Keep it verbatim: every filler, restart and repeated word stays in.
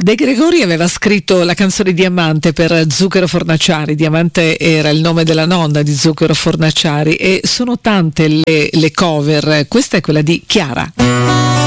De Gregori aveva scritto la canzone Diamante per Zucchero Fornaciari. Diamante era il nome della nonna di Zucchero Fornaciari, e sono tante le, le cover. Questa è quella di Chiara.